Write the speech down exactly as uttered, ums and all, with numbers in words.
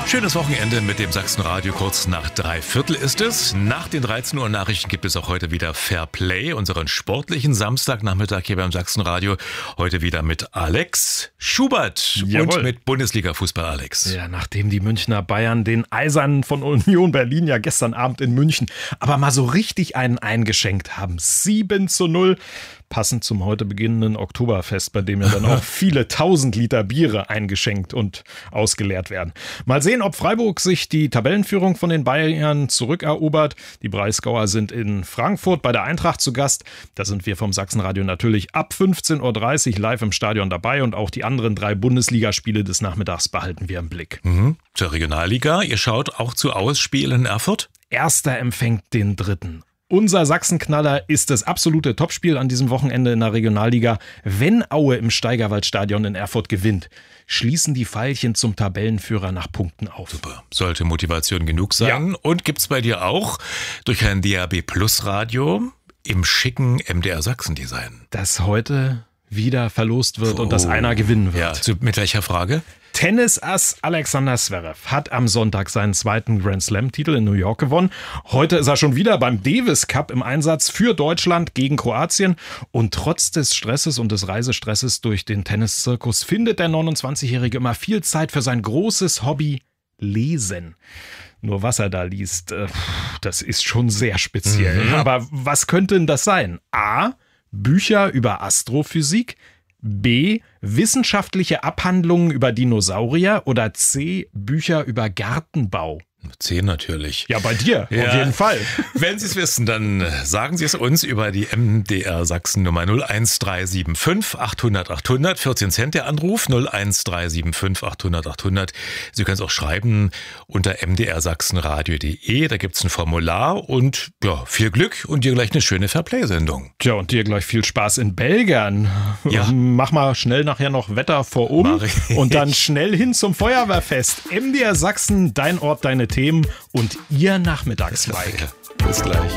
Schönes Wochenende mit dem Sachsenradio. Kurz nach drei Viertel ist es. Nach den dreizehn Uhr Nachrichten gibt es auch heute wieder Fair Play, unseren sportlichen Samstagnachmittag hier beim Sachsenradio. Heute wieder mit Alex Schubert. Jawohl. Und mit Bundesliga-Fußball, Alex. Ja, nachdem die Münchner Bayern den Eisernen von Union Berlin ja gestern Abend in München aber mal so richtig einen eingeschenkt haben. sieben zu null. Passend zum heute beginnenden Oktoberfest, bei dem ja dann auch viele tausend Liter Biere eingeschenkt und ausgeleert werden. Mal sehen, ob Freiburg sich die Tabellenführung von den Bayern zurückerobert. Die Breisgauer sind in Frankfurt bei der Eintracht zu Gast. Da sind wir vom Sachsenradio natürlich ab fünfzehn Uhr dreißig live im Stadion dabei und auch die anderen drei Bundesligaspiele des Nachmittags behalten wir im Blick. Mhm. Zur Regionalliga, ihr schaut auch zu Ausspielen in Erfurt? Erster empfängt den Dritten. Unser Sachsenknaller ist das absolute Topspiel an diesem Wochenende in der Regionalliga. Wenn Aue im Steigerwaldstadion in Erfurt gewinnt, schließen die Veilchen zum Tabellenführer nach Punkten auf. Super, sollte Motivation genug sein. Ja. Und gibt's bei dir auch durch ein D A B Plus Radio im schicken M D R Sachsen-Design. Das heute wieder verlost wird oh. und das einer gewinnen wird. Ja, zu, mit welcher Frage? Tennisass Alexander Zverev hat am Sonntag seinen zweiten Grand Slam-Titel in New York gewonnen. Heute ist er schon wieder beim Davis Cup im Einsatz für Deutschland gegen Kroatien. Und trotz des Stresses und des Reisestresses durch den Tenniszirkus findet der neunundzwanzigjährige immer viel Zeit für sein großes Hobby Lesen. Nur was er da liest, das ist schon sehr speziell. Mhm. Aber was könnte denn das sein? A. Bücher über Astrophysik. B. Wissenschaftliche Abhandlungen über Dinosaurier oder C. Bücher über Gartenbau. C natürlich. Ja, bei dir, ja. Auf jeden Fall. Wenn Sie es wissen, dann sagen Sie es uns über die M D R Sachsen Nummer null eins drei sieben fünf achthundert achthundert. vierzehn Cent der Anruf, null eins drei sieben fünf achthundert achthundert. Sie können es auch schreiben unter m d r sachsenradio punkt d e. Da gibt es ein Formular und ja, viel Glück und dir gleich eine schöne Fairplay-Sendung. Tja, und dir gleich viel Spaß in Belgern. Ja. Mach mal schnell nachher noch Wetter vor um und dann schnell hin zum Feuerwehrfest. M D R Sachsen, dein Ort, deine Themen und Ihr Nachmittagsbike. Bis gleich.